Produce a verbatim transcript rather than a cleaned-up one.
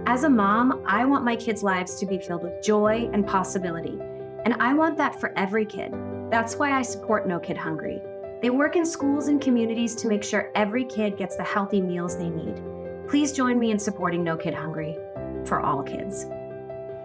As a mom, I want my kids' lives to be filled with joy and possibility, and I want that for every kid. That's why I support No Kid Hungry. They work in schools and communities to make sure every kid gets the healthy meals they need. Please join me in supporting No Kid Hungry for all kids.